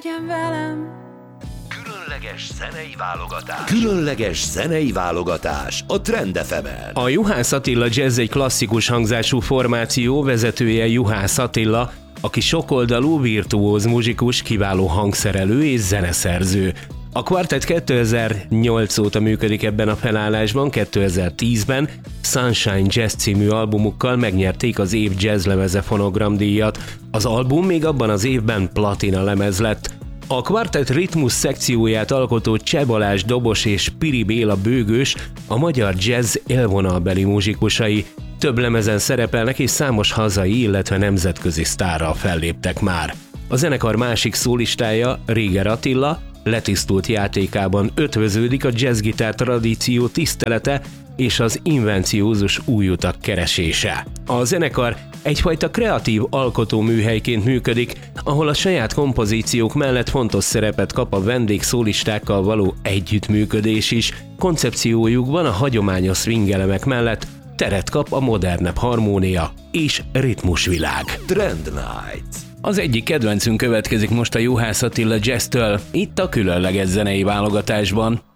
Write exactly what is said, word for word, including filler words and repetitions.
Gyere velem. Különleges zenei válogatás. Különleges zenei válogatás a Trend ef emen. A Juhász Attila Jazz egy klasszikus hangzású formáció, vezetője Juhász Attila, aki sokoldalú, virtuóz muzsikus, kiváló hangszerelő és zeneszerző. A kvartett kétezer-nyolc óta működik ebben a felállásban, kétezer-tízben Sunshine Jazz című albumukkal megnyerték az év jazzlemeze fonogramdíjat. Az album még abban az évben platina lemez lett. A kvartett ritmus szekcióját alkotó Cseh Balázs dobos és Piri Béla bőgős a magyar jazz élvonalbeli muzsikusai. Több lemezen szerepelnek és számos hazai, illetve nemzetközi sztárral felléptek már. A zenekar másik szólistája, Réger Attila, letisztult játékában ötvöződik a jazzgitár tradíció tisztelete és az invenciózus új utak keresése. A zenekar egyfajta kreatív alkotóműhelyként működik, ahol a saját kompozíciók mellett fontos szerepet kap a vendégszólistákkal való együttműködés is. Koncepciójukban a hagyományos swingelemek mellett teret kap a modernebb harmónia és ritmusvilág. Trend Night. Az egyik kedvencünk következik most a Juhász Attila Jazz-től, itt a különleges zenei válogatásban.